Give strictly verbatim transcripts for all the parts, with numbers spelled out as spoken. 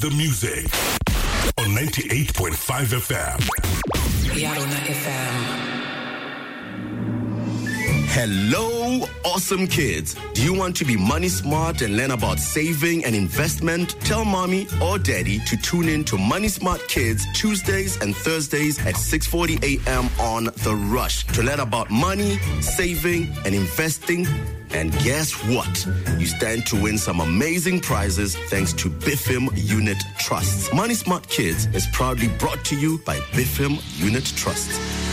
the music on ninety-eight point five F M. Yarona F M. Hello, awesome kids. Do you want to be money smart and learn about saving and investment? Tell mommy or daddy to tune in to Money Smart Kids Tuesdays and Thursdays at six forty a.m. on The Rush to learn about money, saving, and investing. And guess what? You stand to win some amazing prizes thanks to B I F I M Unit Trusts. Money Smart Kids is proudly brought to you by B I F I M Unit Trust.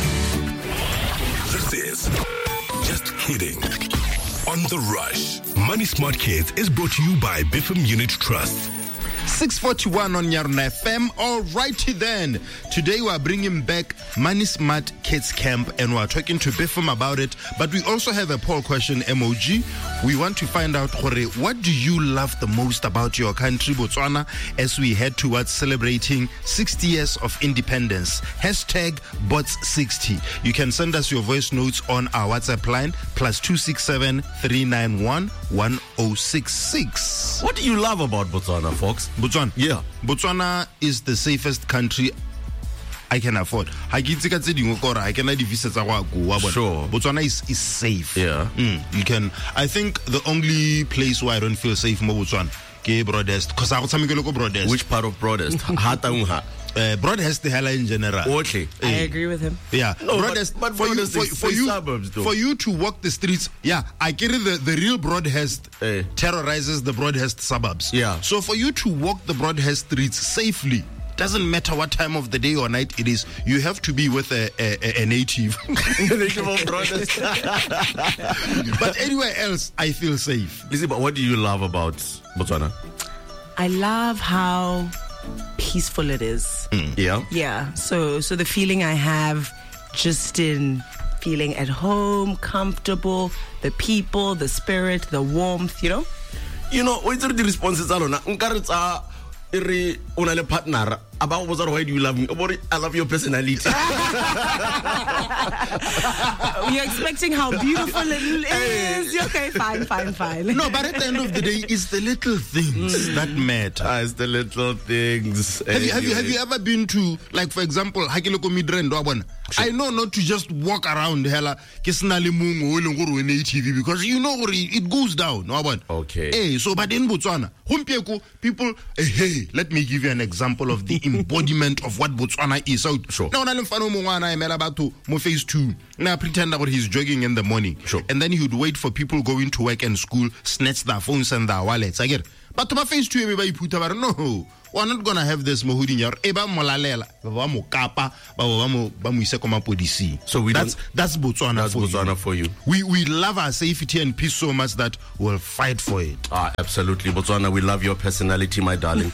This is Just Kidding. On The Rush, Money Smart Kids is brought to you by B I F I M Unit Trust. six forty-one on Yarona F M. All righty then. Today we are bringing back Money Smart Kids Camp and we are talking to B I F I M about it. But we also have a poll question, M O G. We want to find out, what do you love the most about your country, Botswana, as we head towards celebrating sixty years of independence? Hashtag bots sixty. You can send us your voice notes on our WhatsApp line, plus two six seven, three nine one, one oh six six. What do you love about Botswana, folks? Botswana. Yeah. Botswana is the safest country I can afford. I can Sure. Botswana is, is safe. Yeah. Mm, you can. I think the only place where I don't feel safe more Botswana, ke Broadhurst. Because I was coming to Broadhurst. Which part of Broadhurst? Hatangha. Uh, Broadhurst the hell in general. Okay. I agree with him. Yeah. No, Broadhurst, but, but for, you, Broadhurst for, is for you, suburbs, though. for you to walk the streets, yeah, I get it. The, the real Broadhurst Eh. terrorizes the Broadhurst suburbs. Yeah. So for you to walk the Broadhurst streets safely, doesn't matter what time of the day or night it is, you have to be with a, a, a native. But anywhere else, I feel safe. Listen, but what do you love about Botswana? I love how peaceful it is. Mm. Yeah. Yeah. So so the feeling I have just in feeling at home, comfortable, the people, the spirit, the warmth, you know? You know, what's the responses are on? Nkaritsa iri unale partner about why do you love me? I love your personality. You're expecting how beautiful it is. Okay, fine, fine, fine. No, but at the end of the day, it's the little things that matter. Ah, it's the little things. Have you, have you have you ever been to, like, for example, Hakiloko Midren Dwabana? I know not to just walk around hela kisnali mungu ulunguru in A T V because you know it goes down. Okay. Hey, so but in Botswana, people, hey, hey, let me give you an example of the embodiment of what Botswana is. So, sure. Now, I'm about to phase two. Now, pretend that he's jogging in the morning. Sure. And then he would wait for people going to work and school, snatch their phones and their wallets. I get it. But to my phase two, everybody put about no. We're not gonna have this mohudi nyar. Eba molalela, baba mo kapa, baba mo bamu isekoma podisi. So we that's that's Botswana. That's for Botswana you. for you. We we love our safety and peace so much that we'll fight for it. Ah, absolutely, Botswana. We love your personality, my darling.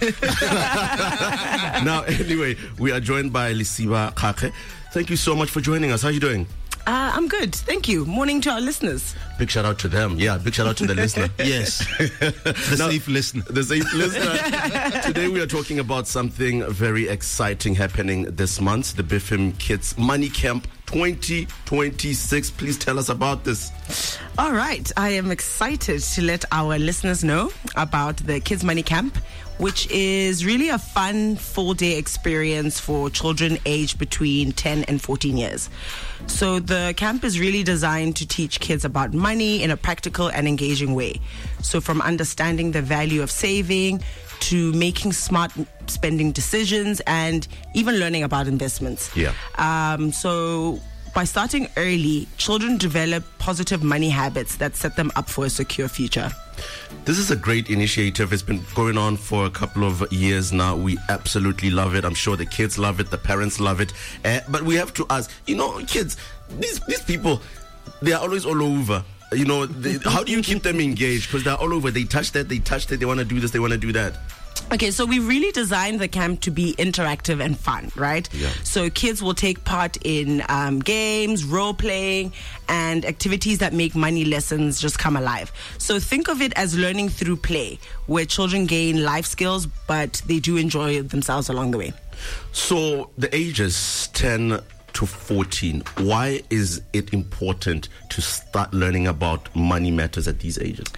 Now, anyway, we are joined by Lisiba Kake. Thank you so much for joining us. How are you doing? Uh, I'm good. Thank you. Morning to our listeners. Big shout out to them. Yeah, big shout out to the listener. Yes. The Now, safe listener. The safe listener. Today we are talking about something very exciting happening this month, the B I F I M Kids Money Camp twenty twenty-six. Please tell us about this. All right. I am excited to let our listeners know about the Kids Money Camp, which is really a fun full-day experience for children aged between ten and fourteen years. So the camp is really designed to teach kids about money in a practical and engaging way. So from understanding the value of saving to making smart spending decisions and even learning about investments. Yeah. Um, so by starting early, children develop positive money habits that set them up for a secure future. This is a great initiative. It's been going on for a couple of years now. We absolutely love it. I'm sure the kids love it. The parents love it. Uh, but we have to ask, you know, kids, these these people, they are always all over. You know, they, how do you keep them engaged? Because they're all over. They touch that, they touch that, they want to do this, they want to do that. Okay, so we really designed the camp to be interactive and fun, right? Yeah. So kids will take part in um, games, role-playing, and activities that make money lessons just come alive. So think of it as learning through play, where children gain life skills, but they do enjoy themselves along the way. So the ages ten to fourteen, why is it important to start learning about money matters at these ages?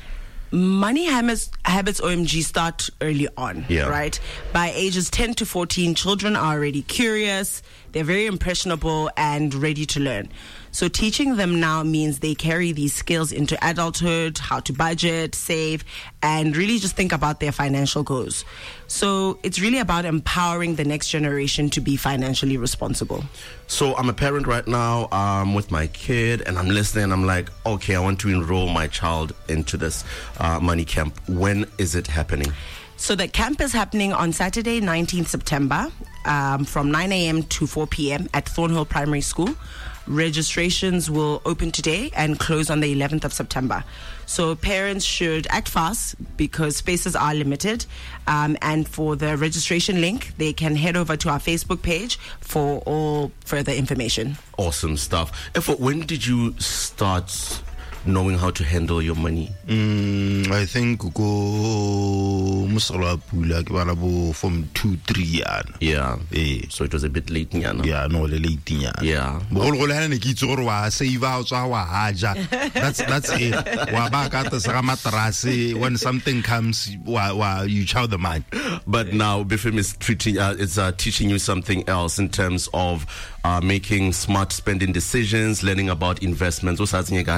Money habits, habits O M G start early on, Yeah. right? By ages ten to fourteen, children are already curious, they're very impressionable and ready to learn. So teaching them now means they carry these skills into adulthood, how to budget, save, and really just think about their financial goals. So it's really about empowering the next generation to be financially responsible. So I'm a parent right now um, with my kid, and I'm listening. I'm like, okay, I want to enroll my child into this uh, money camp. When is it happening? So the camp is happening on Saturday, nineteenth September, um, from nine a.m. to four p.m. at Thornhill Primary School. Registrations will open today and close on the eleventh of September. So parents should act fast because spaces are limited. Um, and for the registration link, they can head over to our Facebook page for all further information. Awesome stuff. And for, when did you start knowing how to handle your money? Mm, I think go musala pula ke bana bo from two three yana. Yeah. Eh. So it was a bit late, nyana. Yeah, no le late yana. Yeah. Bogolo go le hana ne ke itse gore wa save out wa wa haja. That's that's it. Wa ba ka ta sa matrase when something comes wa wa you chow the man. But now B I F M is treating uh, it's uh, teaching you something else in terms of uh, making smart spending decisions, learning about investments. Absolutely.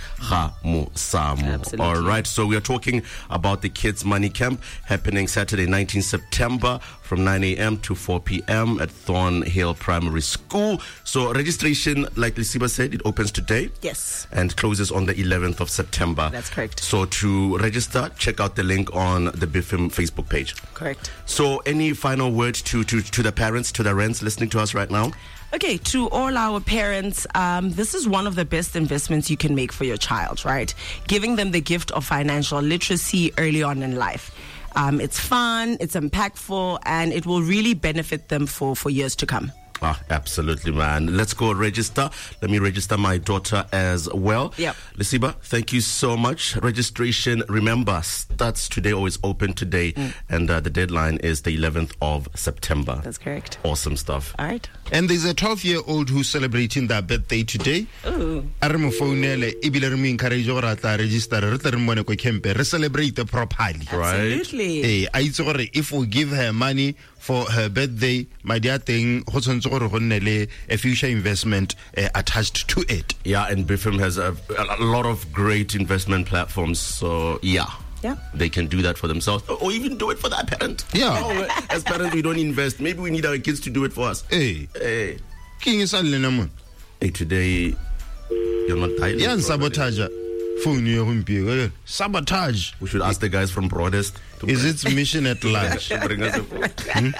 All right, so we are talking about the Kids Money Camp happening Saturday, nineteenth September from nine a.m. to four p.m. at Thornhill Primary School. So registration, like Lisiba said, it opens today. Yes. And closes on the eleventh of September. That's correct. So to register, check out the link on the B I F M Facebook page. Correct. So any final word to, to, to the parents, to the rents listening to us right now? Okay, to all our parents, um, this is one of the best investments you can make for your child, right? Giving them the gift of financial literacy early on in life. Um, it's fun, it's impactful, and it will really benefit them for, for years to come. Ah, absolutely, man. Let's go register. Let me register my daughter as well. Yep. Lisiba, thank you so much. Registration, remember, starts today or is open today, mm. and uh, the deadline is the eleventh of September. That's correct. Awesome stuff. All right. And there's a twelve-year-old who's celebrating their birthday today. Ooh. Are mo founele ibile re mo encourage gore a tla register re tle re mmone ko camp re celebrate properly. Absolutely. Eh, a itse gore if we give her money for her birthday, my dear thing, go tshwantse gore go nne le a future investment uh, attached to it. Yeah, and B I F M has a, a lot of great investment platforms. So, yeah. Yeah. They can do that for themselves, or even do it for their parent. Yeah. Oh, as parents, we don't invest. Maybe we need our kids to do it for us. Hey. Hey. King is all Hey, today, you're not dialing. Yeah, sabotage. Phone you sabotage. We should ask the guys from Broadest. Is its mission at large? Bring us a phone. Hmm?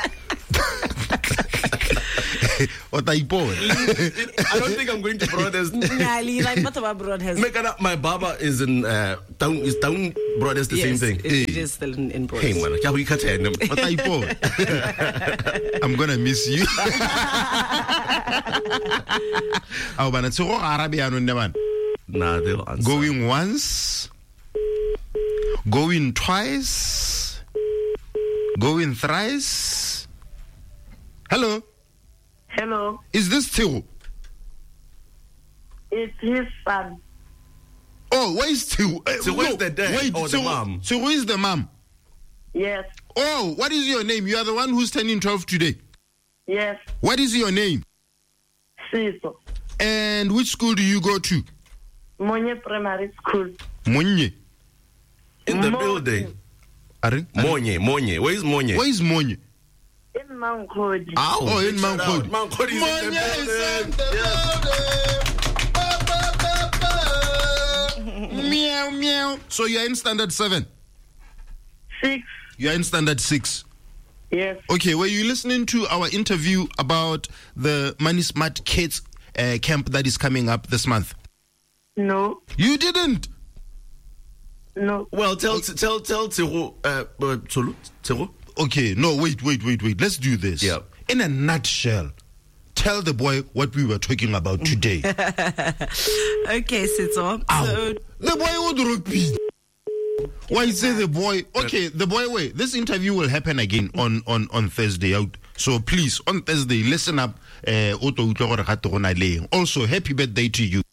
What I bought? I don't think I'm going to Broadest. Nali, like what about Broadest? My baba is in uh, town. Is town Broadest the yes, same thing? It, it is still in, in Broadest. Hey man, can we cut him? What I bought? I'm gonna miss you. Oh, but it's all Arabian on the man. Nah, they'll answer. Going once, going twice, going thrice. Hello. Hello. Is this Theo? It's his son. Oh, where is Theo? Uh, so where's the dad wait, or so, the mom? So who is the mom? Yes. Oh, what is your name? You are the one who's turning twelve today. Yes. What is your name? Siso. And which school do you go to? Monye Primary School. Monye. In the Monye. building. Are, are, Monye, Monye. Where is Monye? Where is Monye? In Mankodi. Ow, Oh, in shout out. Mankodi. Mankodi is in the Monye is in building. the building. Meow, meow. So you're in standard seven? Six. You're in standard six. Yes. Okay, were you listening to our interview about the Money Smart Kids uh, camp that is coming up this month? No. You didn't? No. Well, tell tell tell Tero, uh, uh, Tsolo, Tero. Okay, no, wait, wait, wait, wait. Let's do this. Yeah. In a nutshell, tell the boy what we were talking about today. Okay, Sitso. Ow. So, The boy would repeat. Why say the boy? Okay, the boy. Wait, this interview will happen again on on on Thursday. Out. So please, on Thursday, listen up. Uh, also, happy birthday to you.